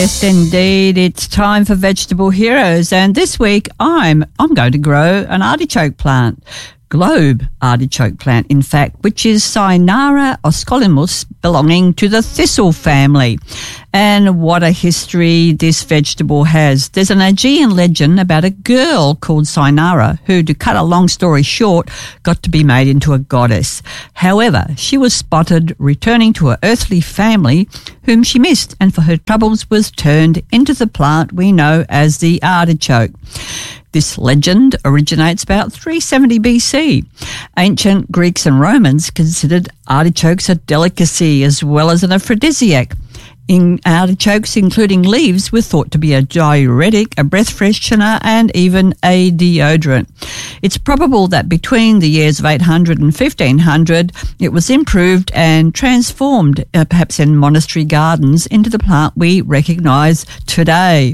Yes, indeed. It's time for Vegetable Heroes, and this week I'm going to grow an artichoke plant. Globe artichoke plant, in fact, which is Cynara oscolymus, belonging to the thistle family. And what a history this vegetable has. There's an Aegean legend about a girl called Cynara who, to cut a long story short, got to be made into a goddess. However, she was spotted returning to her earthly family whom she missed, and for her troubles was turned into the plant we know as the artichoke. This legend originates about 370 BC. Ancient Greeks and Romans considered artichokes a delicacy as well as an aphrodisiac. Artichokes, including leaves, were thought to be a diuretic, a breath freshener, and even a deodorant. It's probable that between the years of 800 and 1500, it was improved and transformed, perhaps in monastery gardens, into the plant we recognise today.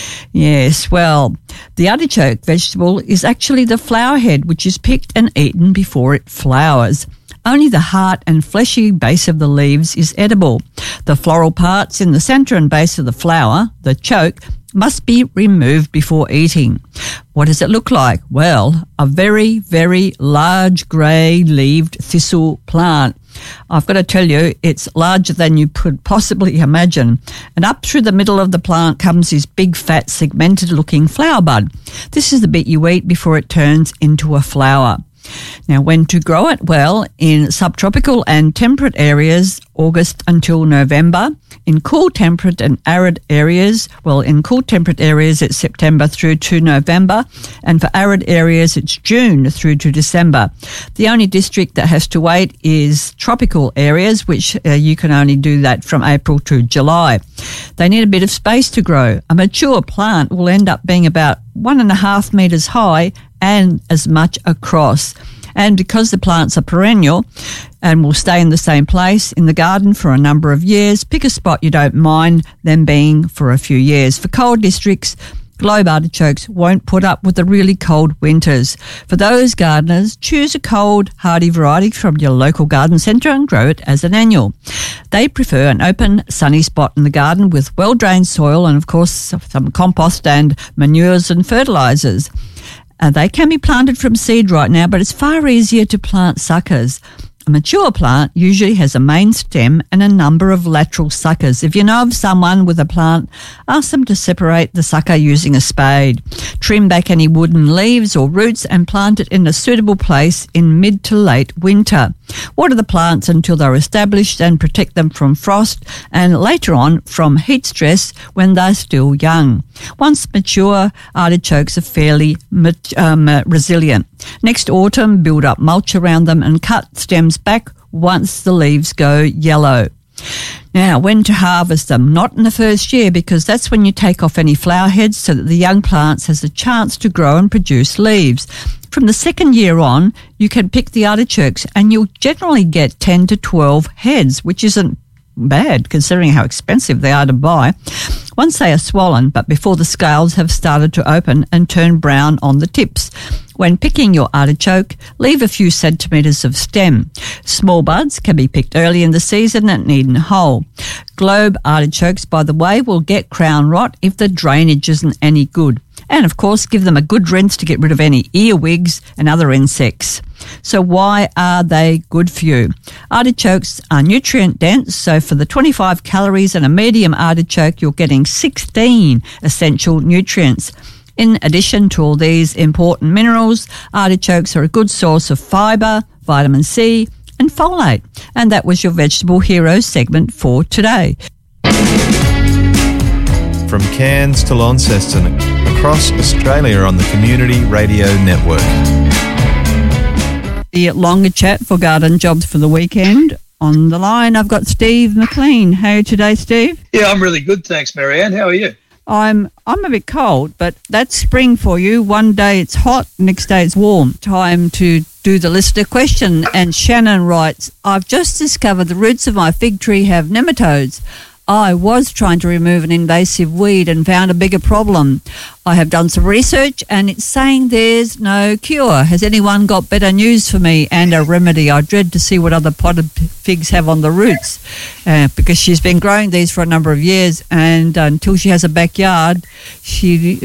Yes, well, the artichoke vegetable is actually the flower head, which is picked and eaten before it flowers. Only the heart and fleshy base of the leaves is edible. The floral parts in the centre and base of the flower, the choke, must be removed before eating. What does it look like? Well, a very, very large grey-leaved thistle plant. I've got to tell you, it's larger than you could possibly imagine. And up through the middle of the plant comes this big, fat, segmented-looking flower bud. This is the bit you eat before it turns into a flower. Now, when to grow it? Well, in subtropical and temperate areas, August until November. In cool, temperate and arid areas, well, in cool, temperate areas, it's September through to November. And for arid areas, it's June through to December. The only district that has to wait is tropical areas, which you can only do that from April to July. They need a bit of space to grow. A mature plant will end up being about 1.5 metres high and as much across. And because the plants are perennial and will stay in the same place in the garden for a number of years, pick a spot you don't mind them being for a few years. For cold districts, globe artichokes won't put up with the really cold winters. For those gardeners, choose a cold, hardy variety from your local garden centre and grow it as an annual. They prefer an open, sunny spot in the garden with well-drained soil and, of course, some compost and manures and fertilisers. They can be planted from seed right now, but it's far easier to plant suckers. A mature plant usually has a main stem and a number of lateral suckers. If you know of someone with a plant, ask them to separate the sucker using a spade. Trim back any wooden leaves or roots and plant it in a suitable place in mid to late winter. Water the plants until they're established and protect them from frost and later on from heat stress when they're still young. Once mature, artichokes are fairly resilient. Next autumn, build up mulch around them and cut stems back once the leaves go yellow. Now, when to harvest them? Not in the first year, because that's when you take off any flower heads so that the young plants has a chance to grow and produce leaves. From the second year on, you can pick the artichokes and you'll generally get 10 to 12 heads, which isn't bad considering how expensive they are to buy. Once they are swollen, but before the scales have started to open and turn brown on the tips. When picking your artichoke, leave a few centimetres of stem. Small buds can be picked early in the season and eaten whole. Globe artichokes, by the way, will get crown rot if the drainage isn't any good. And, of course, give them a good rinse to get rid of any earwigs and other insects. So why are they good for you? Artichokes are nutrient dense, so for the 25 calories in a medium artichoke, you're getting 16 essential nutrients. In addition to all these important minerals, artichokes are a good source of fibre, vitamin C and folate. And that was your Vegetable Heroes segment for today. From Cairns to Launceston, across Australia on the Community Radio Network. The longer chat for garden jobs for the weekend. On the line, I've got Steve McLean. How are you today, Steve? Yeah, I'm really good, thanks, Marianne. How are you? I'm a bit cold, but that's spring for you. One day it's hot, next day it's warm. Time to do the listener question. And Shannon writes, I've just discovered the roots of my fig tree have nematodes. I was trying to remove an invasive weed and found a bigger problem. I have done some research and it's saying there's no cure. Has anyone got better news for me and a remedy? I dread to see what other potted figs have on the roots because she's been growing these for a number of years, and until she has a backyard, she's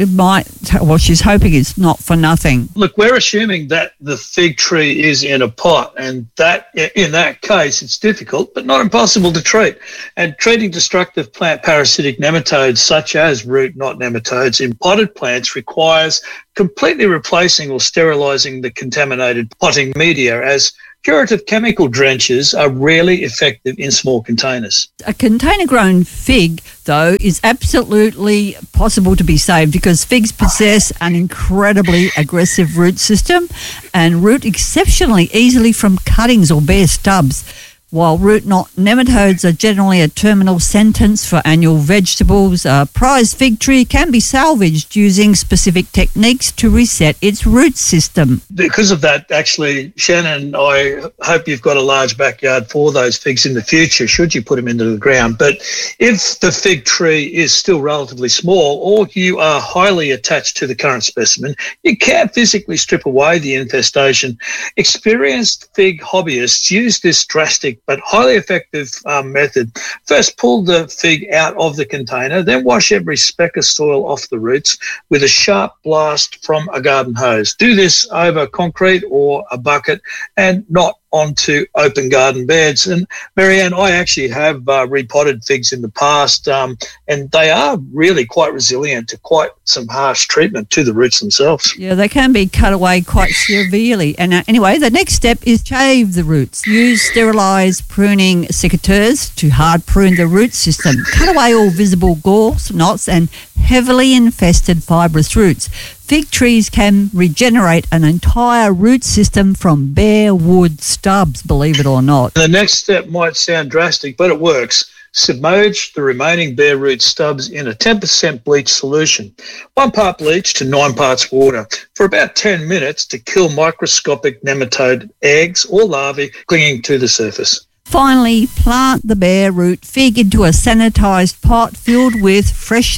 hoping it's not for nothing. Look, we're assuming that the fig tree is in a pot, and that in that case it's difficult but not impossible to treat. And treating destructive plant parasitic nematodes such as root knot nematodes in potted plants requires completely replacing or sterilising the contaminated potting media, as curative chemical drenches are rarely effective in small containers. A container-grown fig, though, is absolutely possible to be saved because figs possess an incredibly aggressive root system and root exceptionally easily from cuttings or bare stubs. While root knot nematodes are generally a terminal sentence for annual vegetables, a prize fig tree can be salvaged using specific techniques to reset its root system. Because of that, actually, Shannon, I hope you've got a large backyard for those figs in the future, should you put them into the ground. But if the fig tree is still relatively small or you are highly attached to the current specimen, you can physically strip away the infestation. Experienced fig hobbyists use this drastic but highly effective method. First, pull the fig out of the container, then wash every speck of soil off the roots with a sharp blast from a garden hose. Do this over concrete or a bucket and not onto open garden beds. And Marianne, I actually have repotted figs in the past, and they are really quite resilient to quite some harsh treatment to the roots themselves. Yeah, they can be cut away quite severely. And anyway, the next step is shave the roots. Use sterilised pruning secateurs to hard prune the root system. Cut away all visible galls, knots and heavily infested fibrous roots. Fig trees can regenerate an entire root system from bare wood stubs, believe it or not. The next step might sound drastic, but it works. Submerge the remaining bare root stubs in a 10% bleach solution, 1 part bleach to 9 parts water, for about 10 minutes to kill microscopic nematode eggs or larvae clinging to the surface. Finally, plant the bare root fig into a sanitised pot filled with fresh,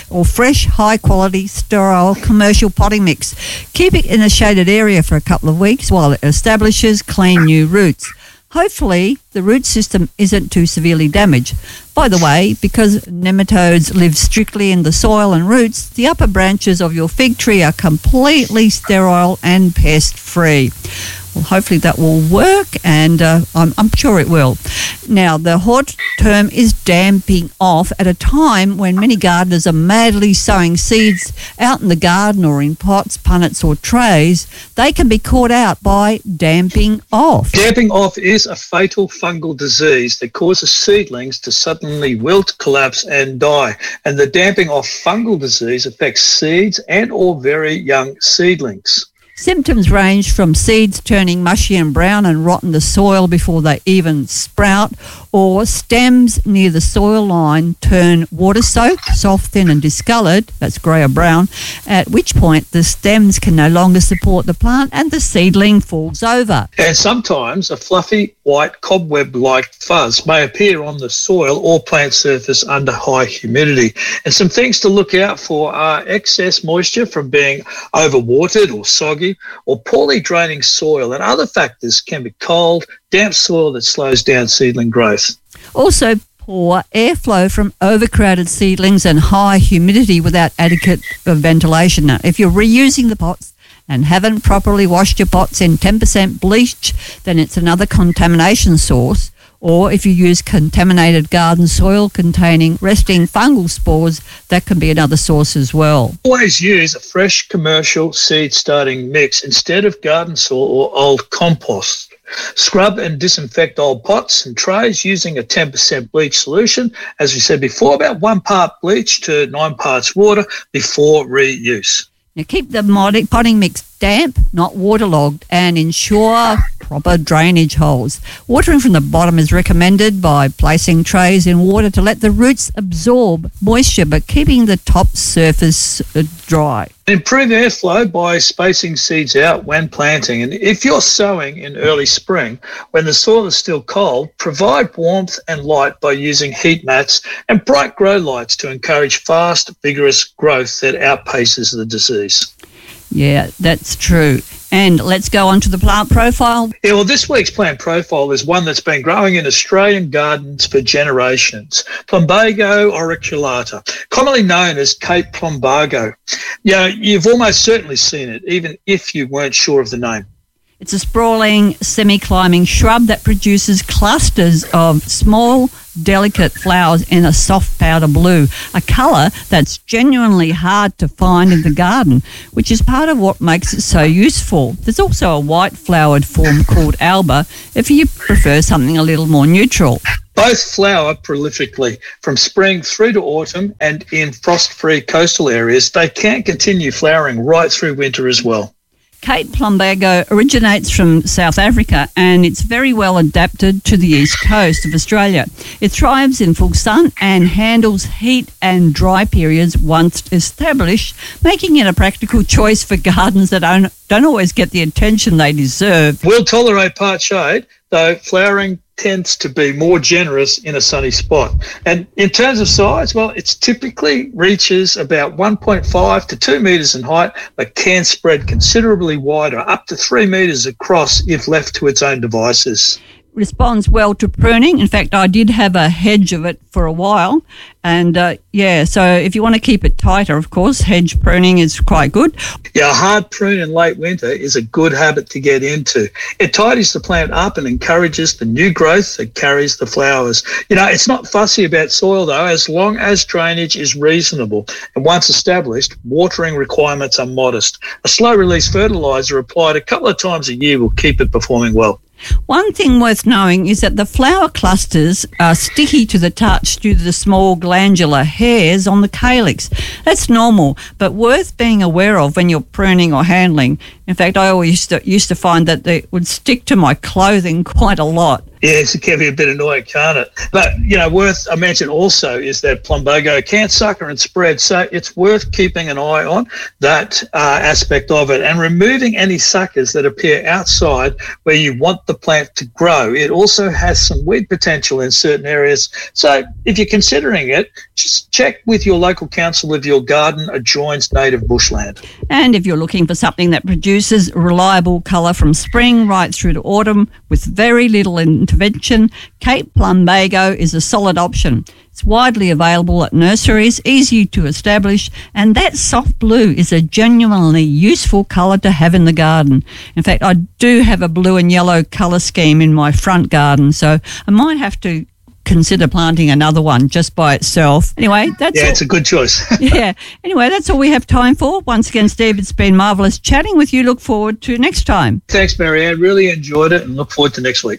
high-quality, sterile commercial potting mix. Keep it in a shaded area for a couple of weeks while it establishes clean new roots. Hopefully, the root system isn't too severely damaged. By the way, because nematodes live strictly in the soil and roots, the upper branches of your fig tree are completely sterile and pest-free. Well, hopefully that will work, and I'm sure it will. Now, the hot term is damping off at a time when many gardeners are madly sowing seeds out in the garden or in pots, punnets or trays. They can be caught out by damping off. Damping off is a fatal fungal disease that causes seedlings to suddenly wilt, collapse and die. And the damping off fungal disease affects seeds and or very young seedlings. Symptoms range from seeds turning mushy and brown and rot in the soil before they even sprout, or stems near the soil line turn water-soaked, soft, thin and discoloured, that's grey or brown, at which point the stems can no longer support the plant and the seedling falls over. And sometimes a fluffy, white, cobweb-like fuzz may appear on the soil or plant surface under high humidity. And some things to look out for are excess moisture from being overwatered or soggy, or poorly draining soil, and other factors can be cold, damp soil that slows down seedling growth. Also, poor airflow from overcrowded seedlings and high humidity without adequate ventilation. Now, if you're reusing the pots and haven't properly washed your pots in 10% bleach, then it's another contamination source. Or if you use contaminated garden soil containing resting fungal spores, that can be another source as well. Always use a fresh commercial seed starting mix instead of garden soil or old compost. Scrub and disinfect old pots and trays using a 10% bleach solution. As we said before, about 1 part bleach to 9 parts water before reuse. Now keep the potting mix damp, not waterlogged, and ensure proper drainage holes. Watering from the bottom is recommended by placing trays in water to let the roots absorb moisture but keeping the top surface dry. Improve airflow by spacing seeds out when planting. And if you're sowing in early spring, when the soil is still cold, provide warmth and light by using heat mats and bright grow lights to encourage fast, vigorous growth that outpaces the disease. Yeah, that's true. And let's go on to the plant profile. Yeah, well, this week's plant profile is one that's been growing in Australian gardens for generations. Plumbago auriculata, commonly known as Cape Plumbago. You've almost certainly seen it, even if you weren't sure of the name. It's a sprawling, semi-climbing shrub that produces clusters of small, delicate flowers in a soft powder blue, a colour that's genuinely hard to find in the garden, which is part of what makes it so useful. There's also a white-flowered form called alba, if you prefer something a little more neutral. Both flower prolifically from spring through to autumn, and in frost-free coastal areas, they can continue flowering right through winter as well. Cape Plumbago originates from South Africa and it's very well adapted to the east coast of Australia. It thrives in full sun and handles heat and dry periods once established, making it a practical choice for gardens that don't always get the attention they deserve. Will tolerate part shade, though flowering tends to be more generous in a sunny spot. And in terms of size, well, it typically reaches about 1.5 to 2 metres in height, but can spread considerably wider, up to 3 metres across if left to its own devices. Responds well to pruning. In fact, I did have a hedge of it for a while. And so if you want to keep it tighter, of course, hedge pruning is quite good. Yeah, a hard prune in late winter is a good habit to get into. It tidies the plant up and encourages the new growth that carries the flowers. It's not fussy about soil, though, as long as drainage is reasonable. And once established, watering requirements are modest. A slow-release fertiliser applied a couple of times a year will keep it performing well. One thing worth knowing is that the flower clusters are sticky to the touch due to the small glandular hairs on the calyx. That's normal, but worth being aware of when you're pruning or handling. In fact, I always used to find that they would stick to my clothing quite a lot. Yeah, it can be a bit annoying, can't it? But, worth a mention also is that plumbago can sucker and spread, so it's worth keeping an eye on that aspect of it and removing any suckers that appear outside where you want the plant to grow. It also has some weed potential in certain areas. So if you're considering it, just check with your local council if your garden adjoins native bushland. And if you're looking for something that produces reliable colour from spring right through to autumn with very little intervention, Cape Plumbago is a solid option. It's widely available at nurseries, easy to establish, and that soft blue is a genuinely useful colour to have in the garden. In fact, I do have a blue and yellow colour scheme in my front garden, so I might have to consider planting another one just by itself. Anyway, that's all. It's a good choice. Anyway, that's all we have time for. Once again, Steve, it's been marvellous chatting with you. Look forward to next time. Thanks, Marianne. Really enjoyed it and look forward to next week.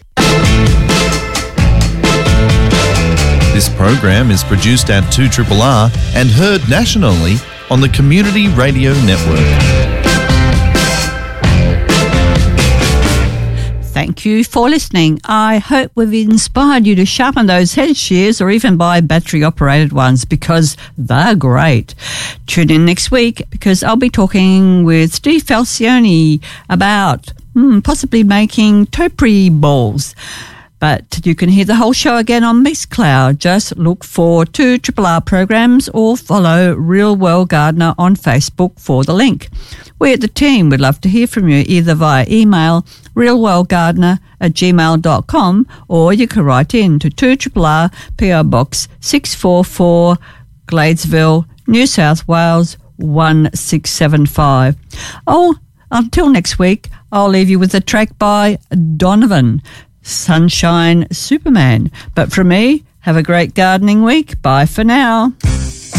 This program is produced at 2RRR and heard nationally on the Community Radio Network. Thank you for listening. I hope we've inspired you to sharpen those hedge shears or even buy battery-operated ones because they're great. Tune in next week because I'll be talking with Steve Falcioni about possibly making topiary balls. But you can hear the whole show again on Mixcloud. Just look for 2RRR programs or follow Real World Gardener on Facebook for the link. We at the team would love to hear from you either via email realworldgardener@gmail.com or you can write in to 2RRR PO Box 644 Gladesville, New South Wales 1675. Until next week, I'll leave you with a track by Donovan, Sunshine Superman. But from me, have a great gardening week. Bye for now.